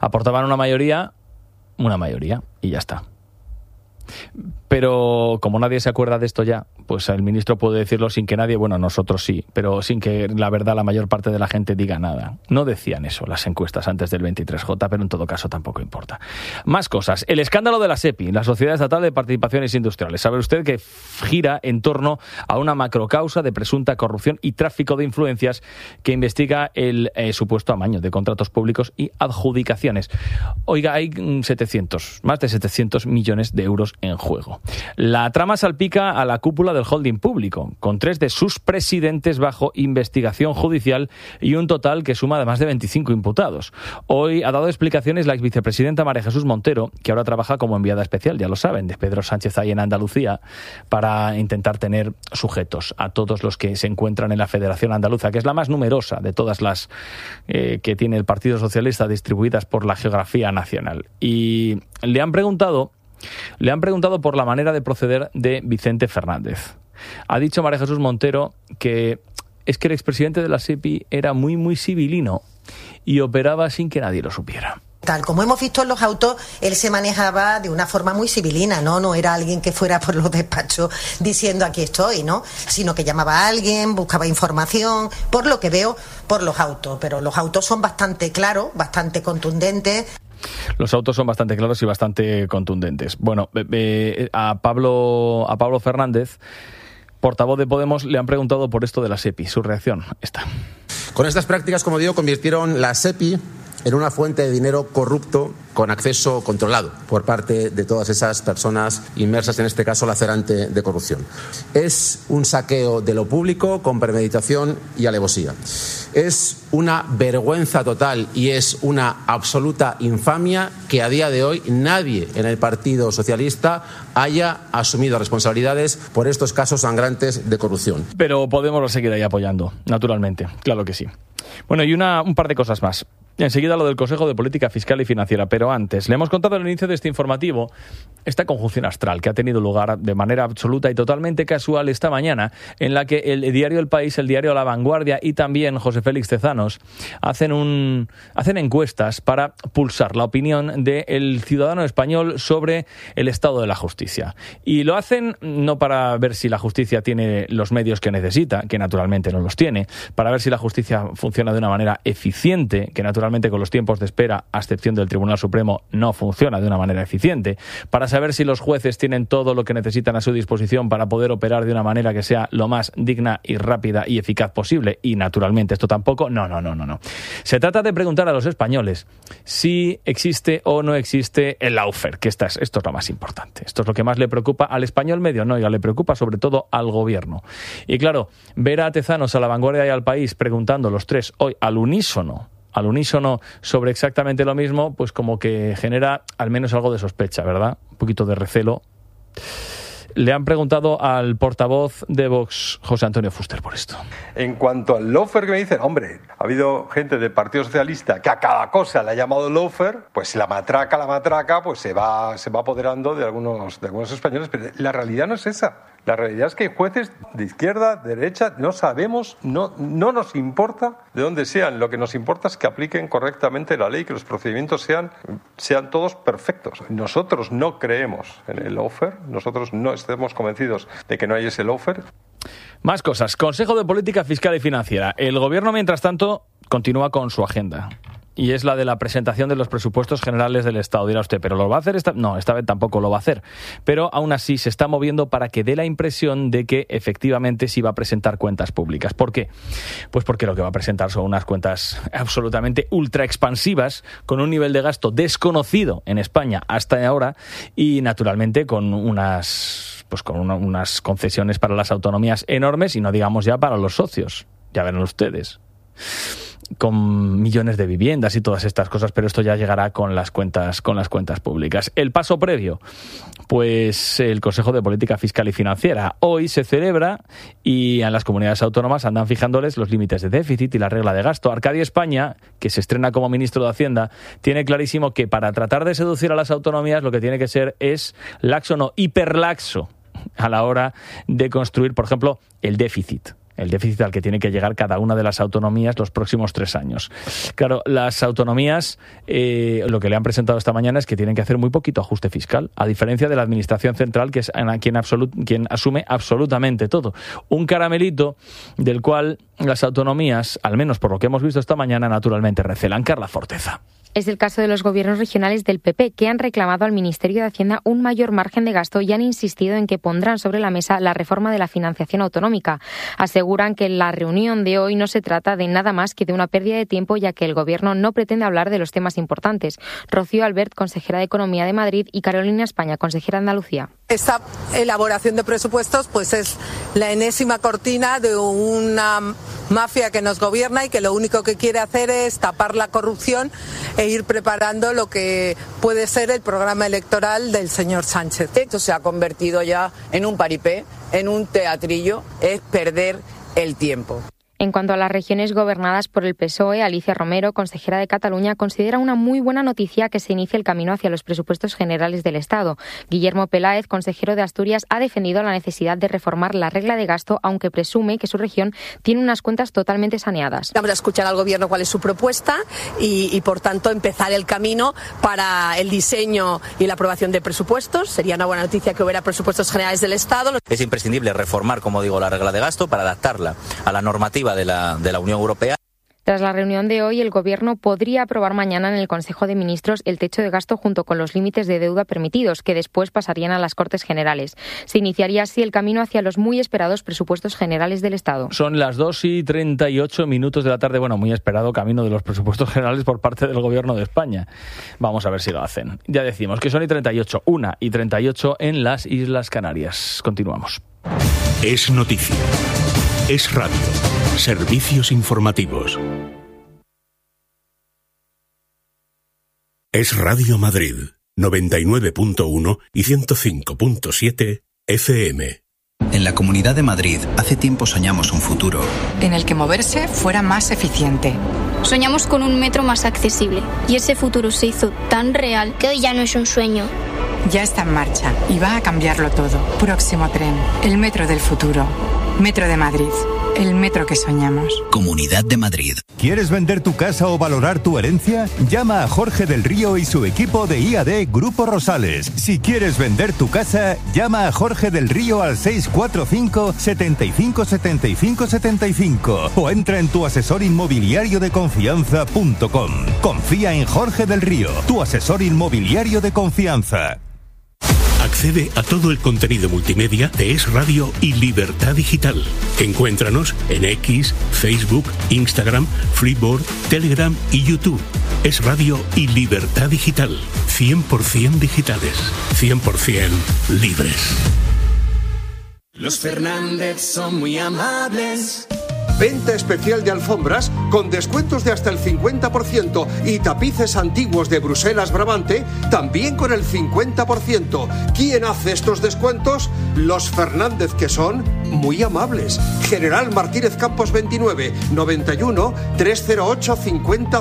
Aportaban una mayoría y ya está. Pero como nadie se acuerda de esto ya, pues el ministro puede decirlo sin que nadie, bueno, nosotros sí, pero sin que la verdad la mayor parte de la gente diga nada. No decían eso las encuestas antes del 23J, pero en todo caso tampoco importa. Más cosas. El escándalo de la SEPI, la Sociedad Estatal de Participaciones Industriales. Sabe usted que gira en torno a una macrocausa de presunta corrupción y tráfico de influencias que investiga el supuesto amaño de contratos públicos y adjudicaciones. Oiga, hay más de 700 millones de euros en juego. La trama salpica a la cúpula del holding público, con 3 de sus presidentes bajo investigación judicial y un total que suma de más de 25 imputados. Hoy ha dado explicaciones la exvicepresidenta María Jesús Montero, que ahora trabaja como enviada especial, ya lo saben, de Pedro Sánchez ahí en Andalucía, para intentar tener sujetos a todos los que se encuentran en la Federación Andaluza, que es la más numerosa de todas las que tiene el Partido Socialista distribuidas por la geografía nacional. Y le han preguntado por la manera de proceder de Vicente Fernández. Ha dicho María Jesús Montero que es que el expresidente de la SEPI era muy, muy sibilino y operaba sin que nadie lo supiera. Tal como hemos visto en los autos, él se manejaba de una forma muy civilina, ¿no? No era alguien que fuera por los despachos diciendo aquí estoy, ¿no? Sino que llamaba a alguien, buscaba información, por lo que veo por los autos. Pero los autos son bastante claros, bastante contundentes. Los autos son bastante claros y bastante contundentes. Bueno, a Pablo Fernández, portavoz de Podemos, le han preguntado por esto de la SEPI. Su reacción está. Con estas prácticas, como digo, convirtieron la SEPI en una fuente de dinero corrupto con acceso controlado por parte de todas esas personas inmersas, en este caso lacerante de corrupción. Es un saqueo de lo público con premeditación y alevosía. Es una vergüenza total y es una absoluta infamia que a día de hoy nadie en el Partido Socialista haya asumido responsabilidades por estos casos sangrantes de corrupción. Pero Podemos lo seguir ahí apoyando, naturalmente, claro que sí. Bueno, y un par de cosas más. Enseguida lo del Consejo de Política Fiscal y Financiera, pero antes, le hemos contado al inicio de este informativo esta conjunción astral que ha tenido lugar de manera absoluta y totalmente casual esta mañana, en la que el diario El País, el diario La Vanguardia y también José Félix Tezanos hacen encuestas para pulsar la opinión del ciudadano español sobre el estado de la justicia. Y lo hacen no para ver si la justicia tiene los medios que necesita, que naturalmente no los tiene, para ver si la justicia funciona de una manera eficiente, que naturalmente con los tiempos de espera, a excepción del Tribunal Supremo, no funciona de una manera eficiente, para saber si los jueces tienen todo lo que necesitan a su disposición para poder operar de una manera que sea lo más digna y rápida y eficaz posible, y naturalmente esto tampoco, no. Se trata de preguntar a los españoles si existe o no existe el lawfare, que esto es lo más importante, esto es lo que más le preocupa al español medio, no, le preocupa sobre todo al gobierno. Y claro, ver a Tezanos, a La Vanguardia y al País preguntando los tres hoy al unísono sobre exactamente lo mismo, pues como que genera al menos algo de sospecha, ¿verdad? Un poquito de recelo. Le han preguntado al portavoz de Vox, José Antonio Fuster, por esto. En cuanto al lawfare que me dicen, hombre, ha habido gente del Partido Socialista que a cada cosa le ha llamado lawfare, pues la matraca, pues se va apoderando de algunos españoles, pero la realidad no es esa. La realidad es que hay jueces de izquierda, de derecha, no sabemos, no nos importa de dónde sean. Lo que nos importa es que apliquen correctamente la ley, que los procedimientos sean todos perfectos. Nosotros no creemos en el lawfare, nosotros no estamos convencidos de que no hay ese lawfare. Más cosas. Consejo de Política Fiscal y Financiera. El Gobierno, mientras tanto, continúa con su agenda. Y es la de la presentación de los presupuestos generales del Estado. Dirá usted, ¿pero lo va a hacer? No, esta vez tampoco lo va a hacer. Pero aún así se está moviendo para que dé la impresión de que efectivamente sí va a presentar cuentas públicas. ¿Por qué? Pues porque lo que va a presentar son unas cuentas absolutamente ultra expansivas, con un nivel de gasto desconocido en España hasta ahora y naturalmente con unas concesiones para las autonomías enormes y no digamos ya para los socios. Ya verán ustedes. Con millones de viviendas y todas estas cosas, pero esto ya llegará con las cuentas públicas. El paso previo, pues el Consejo de Política Fiscal y Financiera. Hoy se celebra y en las comunidades autónomas andan fijándoles los límites de déficit y la regla de gasto. Arcadio España, que se estrena como ministro de Hacienda, tiene clarísimo que para tratar de seducir a las autonomías lo que tiene que ser es laxo, no hiperlaxo, a la hora de construir, por ejemplo, el déficit. el déficit al que tiene que llegar cada una de las autonomías los próximos 3 años. Claro, las autonomías lo que le han presentado esta mañana es que tienen que hacer muy poquito ajuste fiscal, a diferencia de la Administración Central, que es quien asume absolutamente todo. Un caramelito del cual las autonomías, al menos por lo que hemos visto esta mañana, naturalmente recelan. Carla Forteza. Es el caso de los gobiernos regionales del PP, que han reclamado al Ministerio de Hacienda un mayor margen de gasto y han insistido en que pondrán sobre la mesa la reforma de la financiación autonómica. Aseguran que la reunión de hoy no se trata de nada más que de una pérdida de tiempo, ya que el Gobierno no pretende hablar de los temas importantes. Rocío Albert, consejera de Economía de Madrid, y Carolina España, consejera de Andalucía. Esta elaboración de presupuestos pues es la enésima cortina de una mafia que nos gobierna y que lo único que quiere hacer es tapar la corrupción e ir preparando lo que puede ser el programa electoral del señor Sánchez. Esto se ha convertido ya en un paripé, en un teatrillo, es perder el tiempo. En cuanto a las regiones gobernadas por el PSOE, Alicia Romero, consejera de Cataluña, considera una muy buena noticia que se inicie el camino hacia los presupuestos generales del Estado. Guillermo Peláez, consejero de Asturias, ha defendido la necesidad de reformar la regla de gasto, aunque presume que su región tiene unas cuentas totalmente saneadas. Vamos a escuchar al Gobierno cuál es su propuesta y por tanto, empezar el camino para el diseño y la aprobación de presupuestos. Sería una buena noticia que hubiera presupuestos generales del Estado. Es imprescindible reformar, como digo, la regla de gasto para adaptarla a la normativa de la Unión Europea. Tras la reunión de hoy, el Gobierno podría aprobar mañana en el Consejo de Ministros el techo de gasto junto con los límites de deuda permitidos, que después pasarían a las Cortes Generales. Se iniciaría así el camino hacia los muy esperados presupuestos generales del Estado. Son las 2:38 de la tarde. Bueno, muy esperado camino de los presupuestos generales por parte del Gobierno de España. Vamos a ver si lo hacen. Ya decimos que son 1:38, 1:38 en las Islas Canarias. Continuamos. Es noticia. Es radio. Servicios informativos. Es Radio Madrid, 99.1 y 105.7 FM. En la Comunidad de Madrid, hace tiempo soñamos un futuro en el que moverse fuera más eficiente. Soñamos con un metro más accesible y ese futuro se hizo tan real que hoy ya no es un sueño. Ya está en marcha y va a cambiarlo todo. Próximo tren, el metro del futuro. Metro de Madrid, el metro que soñamos. Comunidad de Madrid. ¿Quieres vender tu casa o valorar tu herencia? Llama a Jorge del Río y su equipo de IAD Grupo Rosales. Si quieres vender tu casa, llama a Jorge del Río al 645 75 75 75 o entra en tuasesorinmobiliariodeconfianza.com. Confía en Jorge del Río, tu asesor inmobiliario de confianza. Accede a todo el contenido multimedia de Es Radio y Libertad Digital. Encuéntranos en X, Facebook, Instagram, Freeboard, Telegram y YouTube. Es Radio y Libertad Digital. 100% digitales, 100% libres. Los Fernández son muy amables. Venta especial de alfombras con descuentos de hasta el 50% y tapices antiguos de Bruselas Brabante también con el 50%. ¿Quién hace estos descuentos? Los Fernández, que son muy amables. General Martínez Campos 29, 91 308 5000.